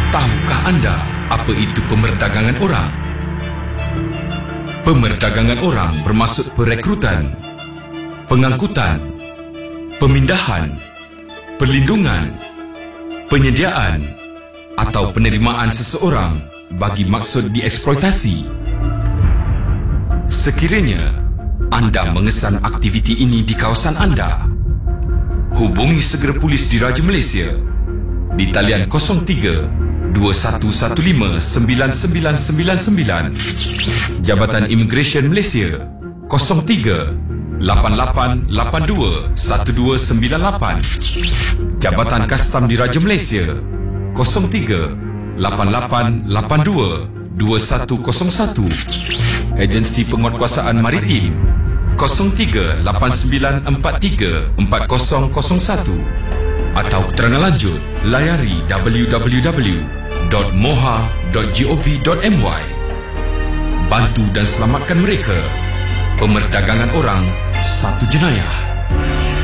Tahukah anda apa itu pemerdagangan orang? Pemerdagangan orang bermaksud perekrutan, pengangkutan, pemindahan, perlindungan, penyediaan atau penerimaan seseorang bagi maksud dieksploitasi. Sekiranya anda mengesan aktiviti ini di kawasan anda, hubungi segera polis Diraja Malaysia di talian 03 2115 9999, Jabatan Imigresen Malaysia 03 8882 1298, Jabatan Kastam Diraja Malaysia 03 8882 2101, Agensi Penguatkuasaan Maritim 03 8943 4001, atau keterangan lanjut layari www.moha.gov.my. Bantu dan selamatkan mereka. Pemerdagangan orang satu jenayah.